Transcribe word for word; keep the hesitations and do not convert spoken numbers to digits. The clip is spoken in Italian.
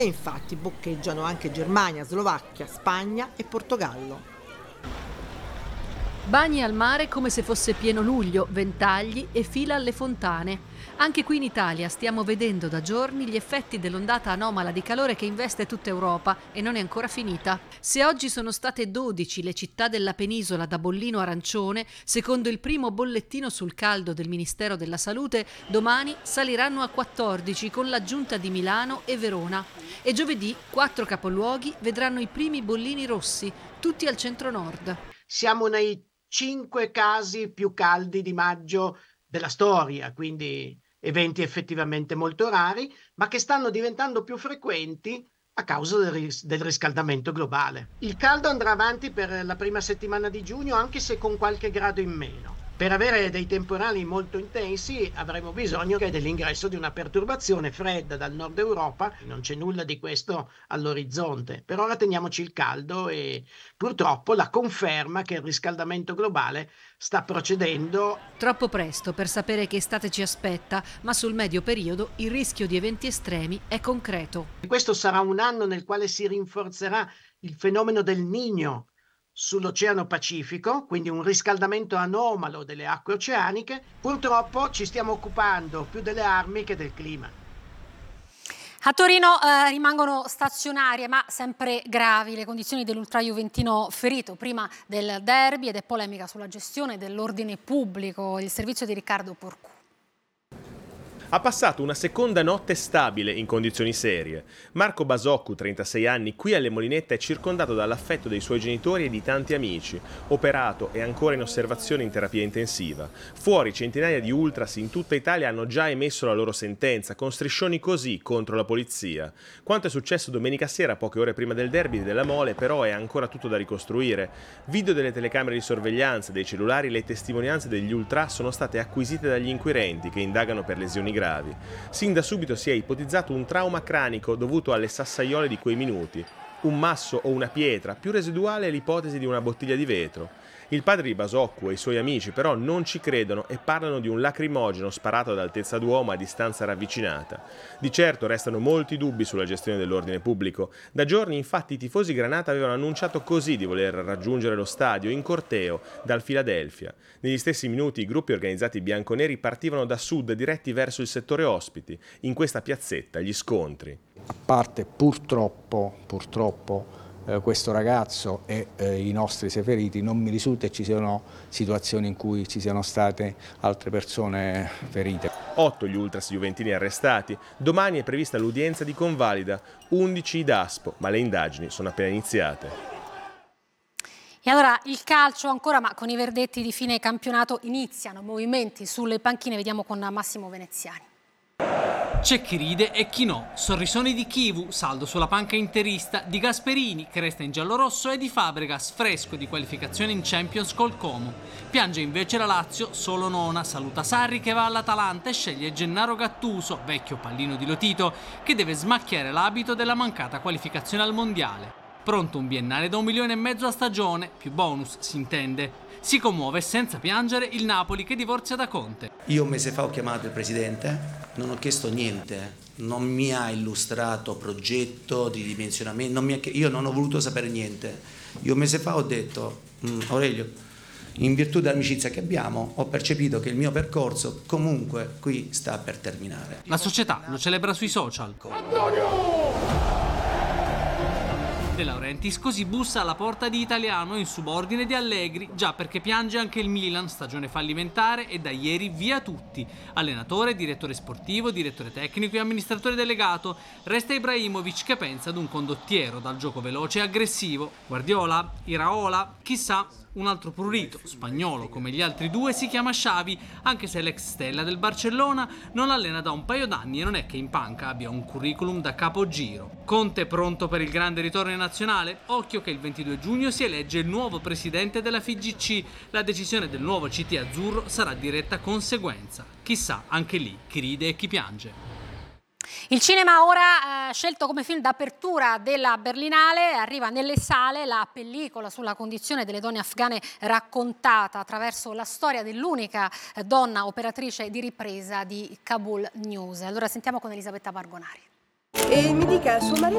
E infatti boccheggiano anche Germania, Slovacchia, Spagna e Portogallo. Bagni al mare come se fosse pieno luglio, ventagli e fila alle fontane. Anche qui in Italia stiamo vedendo da giorni gli effetti dell'ondata anomala di calore che investe tutta Europa e non è ancora finita. Se oggi sono state dodici le città della penisola da bollino arancione, secondo il primo bollettino sul caldo del Ministero della Salute, domani saliranno a quattordici con l'aggiunta di Milano e Verona. E giovedì quattro capoluoghi vedranno i primi bollini rossi, tutti al centro-nord. Siamo nei cinque casi più caldi di maggio della storia, quindi eventi effettivamente molto rari, ma che stanno diventando più frequenti a causa del, ris- del riscaldamento globale. Il caldo andrà avanti per la prima settimana di giugno, anche se con qualche grado in meno. Per avere dei temporali molto intensi avremo bisogno dell'ingresso di una perturbazione fredda dal nord Europa. Non c'è nulla di questo all'orizzonte. Per ora teniamoci il caldo e purtroppo la conferma che il riscaldamento globale sta procedendo. Troppo presto per sapere che estate ci aspetta, ma sul medio periodo il rischio di eventi estremi è concreto. Questo sarà un anno nel quale si rinforzerà il fenomeno del Niño sull'Oceano Pacifico, quindi un riscaldamento anomalo delle acque oceaniche. Purtroppo ci stiamo occupando più delle armi che del clima. A Torino eh, rimangono stazionarie ma sempre gravi le condizioni dell'ultrajuventino ferito prima del derby ed è polemica sulla gestione dell'ordine pubblico. Il servizio di Riccardo Porcu. Ha passato una seconda notte stabile in condizioni serie. Marco Basoccu, trentasei anni, qui alle Molinette è circondato dall'affetto dei suoi genitori e di tanti amici, operato e ancora in osservazione in terapia intensiva. Fuori centinaia di ultras in tutta Italia hanno già emesso la loro sentenza, con striscioni così contro la polizia. Quanto è successo domenica sera, poche ore prima del derby della Mole, però è ancora tutto da ricostruire. Video delle telecamere di sorveglianza, dei cellulari, le testimonianze degli ultras sono state acquisite dagli inquirenti che indagano per lesioni gravi. Gravi. Sin da subito si è ipotizzato un trauma cranico dovuto alle sassaiole di quei minuti. Un masso o una pietra, più residuale è l'ipotesi di una bottiglia di vetro. Il padre di Basoccu e i suoi amici però non ci credono e parlano di un lacrimogeno sparato ad altezza d'uomo a distanza ravvicinata. Di certo restano molti dubbi sulla gestione dell'ordine pubblico. Da giorni infatti i tifosi Granata avevano annunciato così di voler raggiungere lo stadio in corteo dal Philadelphia. Negli stessi minuti i gruppi organizzati bianconeri partivano da sud diretti verso il settore ospiti. In questa piazzetta gli scontri. A parte purtroppo, purtroppo eh, questo ragazzo e eh, i nostri sei feriti, non mi risulta che ci siano situazioni in cui ci siano state altre persone ferite. Otto gli ultras juventini arrestati. Domani è prevista l'udienza di convalida, undici i Daspo, ma le indagini sono appena iniziate. E allora il calcio ancora, ma con i verdetti di fine campionato iniziano movimenti sulle panchine, vediamo con Massimo Veneziani. C'è chi ride e chi no. Sorrisoni di Chivu, saldo sulla panca interista, di Gasperini, che resta in giallorosso, e di Fabregas, fresco di qualificazione in Champions col Como. Piange invece la Lazio, solo nona, saluta Sarri che va all'Atalanta e sceglie Gennaro Gattuso, vecchio pallino di Lotito, che deve smacchiare l'abito della mancata qualificazione al Mondiale. Pronto un biennale da un milione e mezzo a stagione, più bonus si intende. Si commuove senza piangere il Napoli che divorzia da Conte. Io un mese fa ho chiamato il presidente, non ho chiesto niente, non mi ha illustrato progetto di dimensionamento, non mi ha, io non ho voluto sapere niente. Io un mese fa ho detto, Aurelio, in virtù dell'amicizia che abbiamo, ho percepito che il mio percorso comunque qui sta per terminare. La società lo celebra sui social. Antonio! De Laurentiis così bussa alla porta di Italiano in subordine di Allegri, già perché piange anche il Milan, stagione fallimentare e da ieri via tutti. Allenatore, direttore sportivo, direttore tecnico e amministratore delegato. Resta Ibrahimovic che pensa ad un condottiero dal gioco veloce e aggressivo. Guardiola, Iraola, chissà. Un altro prurito, spagnolo come gli altri due, si chiama Xavi, anche se l'ex stella del Barcellona non allena da un paio d'anni e non è che in panca abbia un curriculum da capogiro. Conte pronto per il grande ritorno in nazionale? Occhio che il ventidue giugno si elegge il nuovo presidente della F I G C. La decisione del nuovo C T azzurro sarà diretta conseguenza. Chissà, anche lì, chi ride e chi piange. Il cinema ora eh, scelto come film d'apertura della Berlinale, arriva nelle sale la pellicola sulla condizione delle donne afghane raccontata attraverso la storia dell'unica eh, donna operatrice di ripresa di Kabul News. Allora sentiamo con Elisabetta Bargonari. E mi dica, suo marito